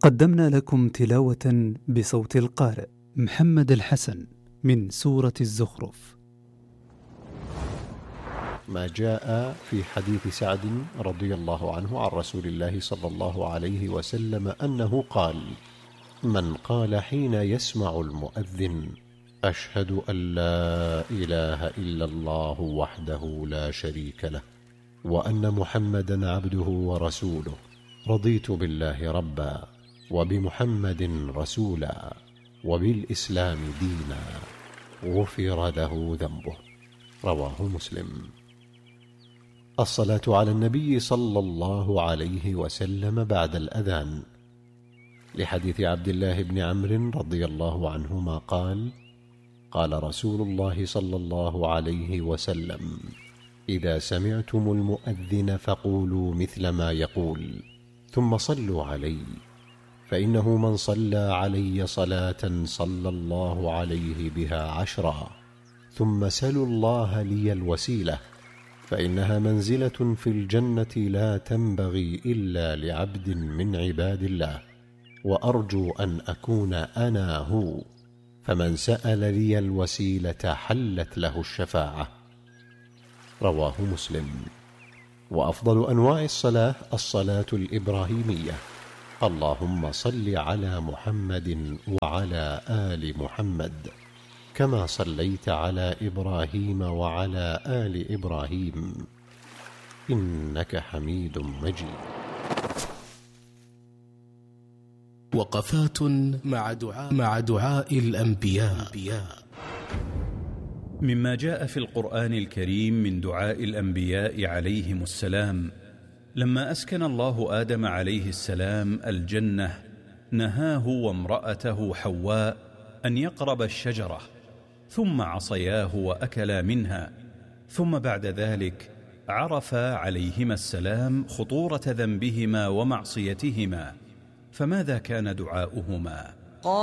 قدمنا لكم تلاوة بصوت القارئ محمد الحسن من سورة الزخرف. ما جاء في حديث سعد رضي الله عنه عن رسول الله صلى الله عليه وسلم أنه قال: من قال حين يسمع المؤذن: أشهد أن لا إله إلا الله وحده لا شريك له وأن محمدا عبده ورسوله، رضيت بالله ربا وبمحمد رسولا وبالإسلام دينا، غفر له ذنبه. رواه مسلم. الصلاة على النبي صلى الله عليه وسلم بعد الأذان، لحديث عبد الله بن عمرو رضي الله عنهما قال: قال رسول الله صلى الله عليه وسلم: إذا سمعتم المؤذن فقولوا مثل ما يقول، ثم صلوا علي، فإنه من صلى علي صلاة صلى الله عليه بها 10، ثم سلوا الله لي الوسيلة، فإنها منزلة في الجنة لا تنبغي إلا لعبد من عباد الله، وأرجو أن أكون أنا هو، فمن سأل لي الوسيلة حلت له الشفاعة. رواه مسلم. وأفضل أنواع الصلاة الإبراهيمية: اللهم صل على محمد وعلى آل محمد كما صليت على إبراهيم وعلى آل إبراهيم إنك حميد مجيد. وقفات مع دعاء الأنبياء. مما جاء في القرآن الكريم من دعاء الأنبياء عليهم السلام: لما أسكن الله آدم عليه السلام الجنة نهاه وامرأته حواء أن يقرب الشجرة، ثم عصياه وأكلا منها، ثم بعد ذلك عرفا عليهما السلام خطورة ذنبهما ومعصيتهما، فماذا كان دعاؤهما؟